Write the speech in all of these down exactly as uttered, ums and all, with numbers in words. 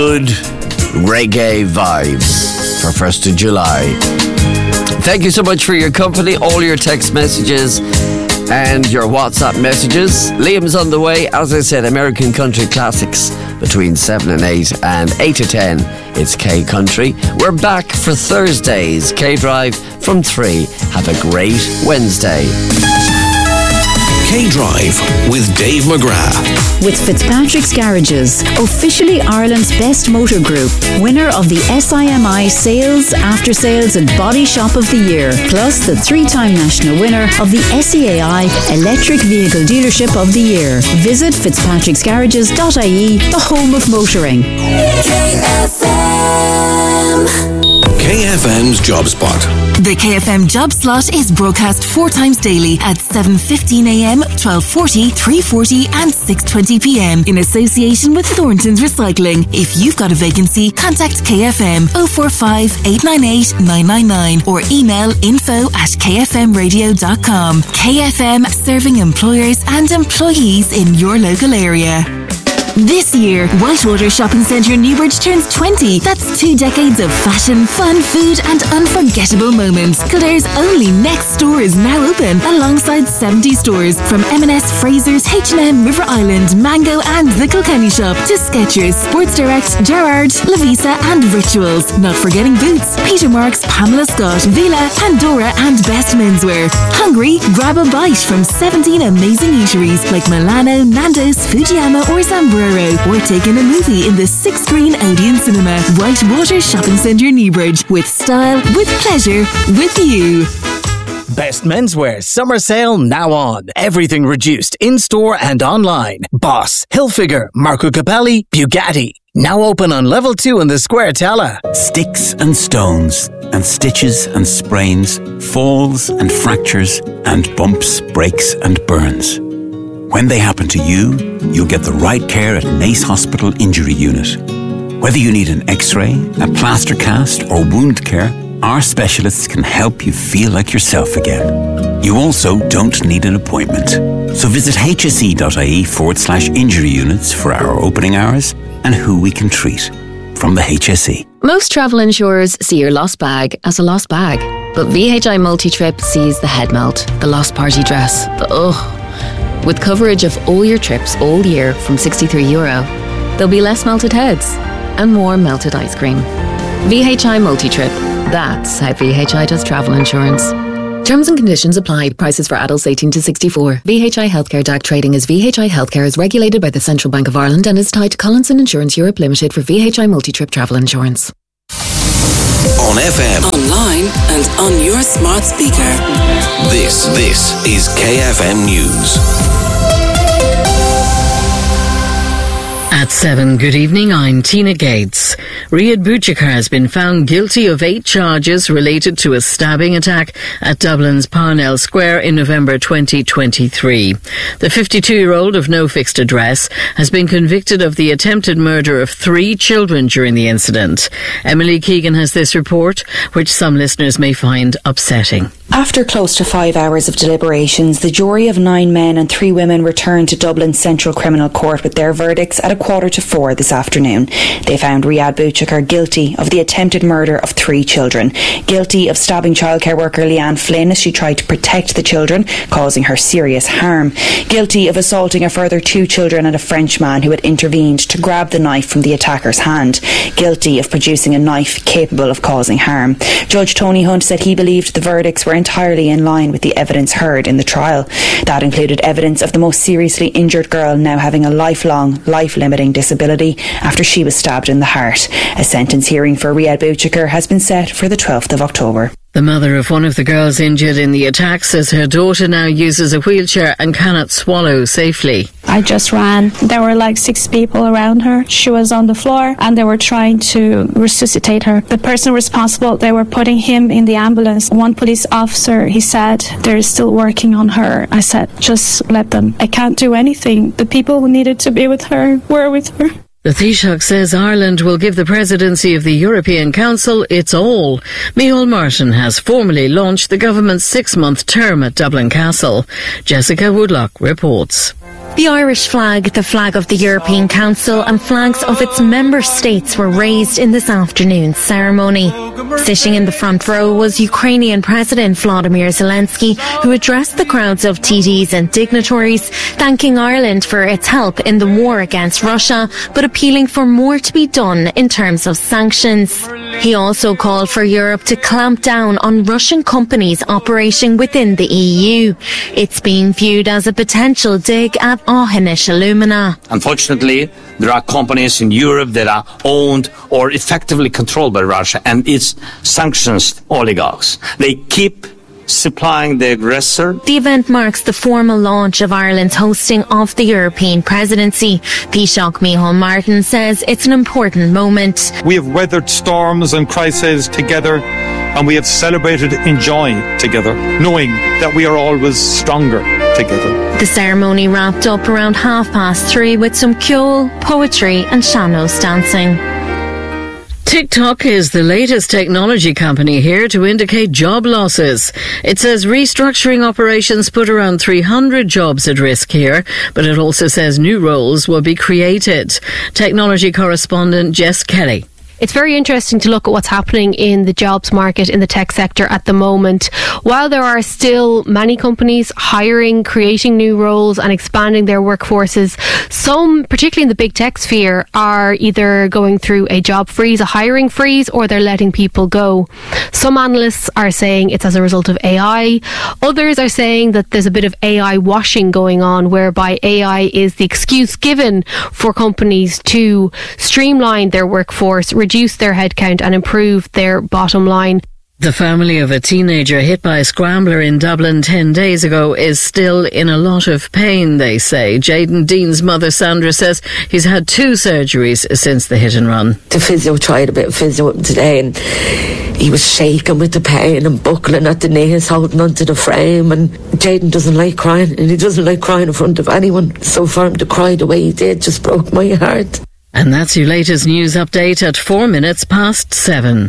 good reggae vibes for first of July. Thank you so much for your company, all your text messages and your WhatsApp messages. Liam's on the way. As I said, American country classics between seven and eight, and eight to ten, it's K Country. We're back for Thursdays, K Drive from three. Have a great Wednesday. K Drive with Dave McGrath. With Fitzpatrick's Garages, officially Ireland's best motor group, winner of the S I M I Sales, After Sales and Body Shop of the Year, plus the three-time national winner of the S E A I Electric Vehicle Dealership of the Year. Visit fitzpatricks garages dot I E, the home of motoring. K F M. K F M's Job Spot. The K F M Job Slot is broadcast four times daily at seven fifteen a m, twelve forty, three forty and six twenty p m in association with Thornton's Recycling. If you've got a vacancy, contact K F M oh four five, eight nine eight, nine nine nine or email info at k f m radio dot com. K F M, serving employers and employees in your local area. This year, Whitewater Shopping Centre Newbridge turns twenty. That's two decades of fashion, fun, food and unforgettable moments. Claire's only next store is now open, alongside seventy stores from M and S, Fraser's, H and M, River Island, Mango and The Kilkenny Shop to Skechers, Sports Direct, Gerrard, Lavisa and Rituals. Not forgetting Boots, Peter Marks, Pamela Scott, Vila, Pandora and Best Menswear. Hungry? Grab a bite from seventeen amazing eateries like Milano, Nando's, Fujiyama or Zambro. Or take in a movie in the six-screen Odeon Cinema. Whitewater Shopping Centre Newbridge. With style, with pleasure, with you. Best Menswear summer sale now on. Everything reduced in-store and online. Boss, Hilfiger, Marco Capelli, Bugatti. Now open on level two in the Square Tala. Sticks and stones and stitches and sprains, falls and fractures and bumps, breaks and burns. When they happen to you, you'll get the right care at Nace Hospital Injury Unit. Whether you need an x-ray, a plaster cast or wound care, our specialists can help you feel like yourself again. You also don't need an appointment. So visit hse.ie forward slash injury units for our opening hours and who we can treat. From the H S E. Most travel insurers see your lost bag as a lost bag. But V H I Multi-Trip sees the head melt, the lost party dress, the ugh. With coverage of all your trips all year from sixty-three euro, there'll be less melted heads and more melted ice cream. V H I Multi-Trip. That's how V H I does travel insurance. Terms and conditions apply. Prices for adults eighteen to sixty-four. V H I Healthcare D A C trading as V H I Healthcare is regulated by the Central Bank of Ireland and is tied to Collinson Insurance Europe Limited for V H I Multi-Trip travel insurance. On F M, online and on your smart speaker. This, this is K F M News. At seven, good evening, I'm Tina Gates. Riyad Bouchikar has been found guilty of eight charges related to a stabbing attack at Dublin's Parnell Square in November twenty twenty-three. The fifty-two-year-old of no fixed address has been convicted of the attempted murder of three children during the incident. Emily Keegan has this report, which some listeners may find upsetting. After close to five hours of deliberations, the jury of nine men and three women returned to Dublin Central Criminal Court with their verdicts at a quarter to four this afternoon. They found Riyad Bouchikar guilty of the attempted murder of three children, guilty of stabbing childcare worker Leanne Flynn as she tried to protect the children, causing her serious harm, guilty of assaulting a further two children and a Frenchman who had intervened to grab the knife from the attacker's hand, guilty of producing a knife capable of causing harm. Judge Tony Hunt said he believed the verdicts were entirely in line with the evidence heard in the trial. That included evidence of the most seriously injured girl now having a lifelong, life-limiting disability after she was stabbed in the heart. A sentence hearing for Riyad Bouchikar has been set for the twelfth of October. The mother of one of the girls injured in the attack says her daughter now uses a wheelchair and cannot swallow safely. I just ran. There were like six people around her. She was on the floor and they were trying to resuscitate her. The person responsible, they were putting him in the ambulance. One police officer, he said, they're still working on her. I said, just let them. I can't do anything. The people who needed to be with her were with her. The Taoiseach says Ireland will give the presidency of the European Council its all. Micheál Martin has formally launched the government's six-month term at Dublin Castle. Jessica Woodlock reports. The Irish flag, the flag of the European Council and flags of its member states were raised in this afternoon's ceremony. Sitting in the front row was Ukrainian President Volodymyr Zelensky, who addressed the crowds of T Ds and dignitaries, thanking Ireland for its help in the war against Russia, but appealing for more to be done in terms of sanctions. He also called for Europe to clamp down on Russian companies operating within the E U. It's being viewed as a potential dig at Aughinish Alumina. Unfortunately, there are companies in Europe that are owned or effectively controlled by Russia and its sanctions oligarchs. They keep supplying the aggressor. The event marks the formal launch of Ireland's hosting of the European presidency. Taoiseach Micheál Martin says it's an important moment. We have weathered storms and crises together, and we have celebrated in joy together, knowing that we are always stronger together. The ceremony wrapped up around half past three with some ceol, poetry and sean-nós dancing. TikTok is the latest technology company here to indicate job losses. It says restructuring operations put around three hundred jobs at risk here, but it also says new roles will be created. Technology correspondent Jess Kelly. It's very interesting to look at what's happening in the jobs market in the tech sector at the moment. While there are still many companies hiring, creating new roles and expanding their workforces, some, particularly in the big tech sphere, are either going through a job freeze, a hiring freeze, or they're letting people go. Some analysts are saying it's as a result of A I. Others are saying that there's a bit of A I washing going on, whereby A I is the excuse given for companies to streamline their workforce, reduce their headcount and improve their bottom line. The family of a teenager hit by a scrambler in Dublin ten days ago is still in a lot of pain, they say. Jaden Dean's mother, Sandra, says he's had two surgeries since the hit and run. The physio tried a bit of physio today and he was shaking with the pain and buckling at the knees, holding onto the frame, and Jaden doesn't like crying, and he doesn't like crying in front of anyone. So for him to cry the way he did just broke my heart. And that's your latest news update at four minutes past seven.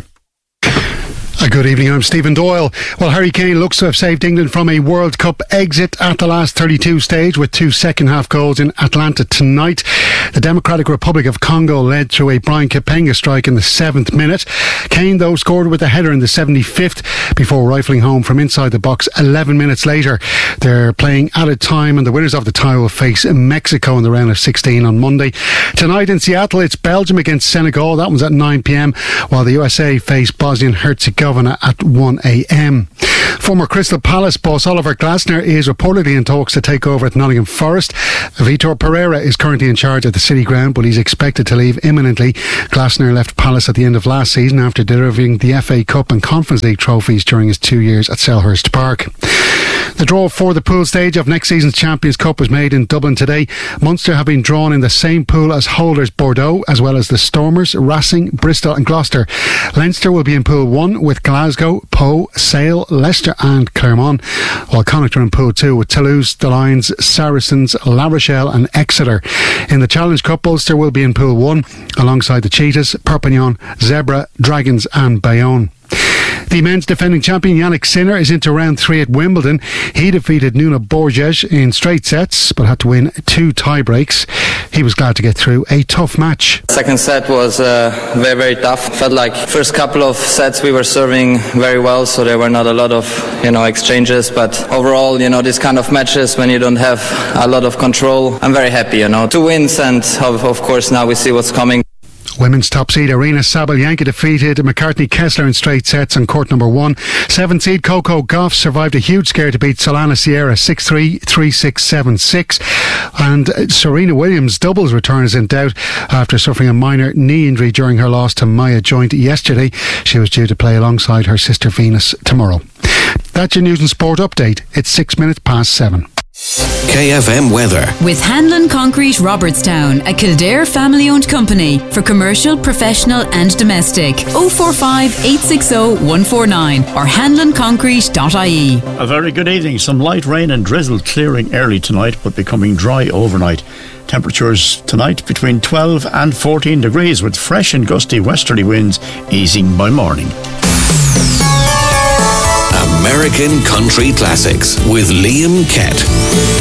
A good evening, I'm Stephen Doyle. Well, Harry Kane looks to have saved England from a World Cup exit at the last thirty-two stage with two second-half goals in Atlanta tonight. The Democratic Republic of Congo led through a Brian Kapenga strike in the seventh minute. Kane, though, scored with a header in the seventy-fifth before rifling home from inside the box eleven minutes later. They're playing added time, and the winners of the tie will face Mexico in the round of sixteen on Monday. Tonight in Seattle, it's Belgium against Senegal. That one's at nine p.m, while the U S A face Bosnia and Herzegovina at one a.m. Former Crystal Palace boss Oliver Glasner is reportedly in talks to take over at Nottingham Forest. Vitor Pereira is currently in charge at the City Ground, but he's expected to leave imminently. Glasner left Palace at the end of last season after delivering the F A Cup and Conference League trophies during his two years at Selhurst Park. The draw for the pool stage of next season's Champions Cup was made in Dublin today. Munster have been drawn in the same pool as holders Bordeaux, as well as the Stormers, Racing, Bristol and Gloucester. Leinster will be in Pool one with Glasgow, Poe, Sale, Leicester and Clermont, while Connacht are in Pool two with Toulouse, the Lions, Saracens, La Rochelle and Exeter. In the Challenge Cup, Ulster will be in Pool one alongside the Cheetahs, Perpignan, Zebra, Dragons and Bayonne. The men's defending champion Yannick Sinner is into round three at Wimbledon. He defeated Nuno Borges in straight sets but had to win two tie breaks. He was glad to get through a tough match. Second set was uh, very, very tough. Felt like first couple of sets we were serving very well, so there were not a lot of, you know, exchanges. But overall, you know, these kind of matches when you don't have a lot of control, I'm very happy, you know. Two wins and of, of course now we see what's coming. Women's top seed Arina Sabalenka defeated McCartney Kessler in straight sets on court number one. Seventh seed Coco Gauff survived a huge scare to beat Solana Sierra six three, three six, seven six. And Serena Williams' doubles return is in doubt after suffering a minor knee injury during her loss to Maya Joint yesterday. She was due to play alongside her sister Venus tomorrow. That's your news and sport update. It's six minutes past seven. K F M weather. With Hanlon Concrete Robertstown, a Kildare family-owned company for commercial, professional and domestic. oh four five, eight six oh, one four nine or hanlon concrete dot I E. A very good evening. Some light rain and drizzle clearing early tonight but becoming dry overnight. Temperatures tonight between twelve and fourteen degrees with fresh and gusty westerly winds easing by morning. American Country Classics with Liam Kett.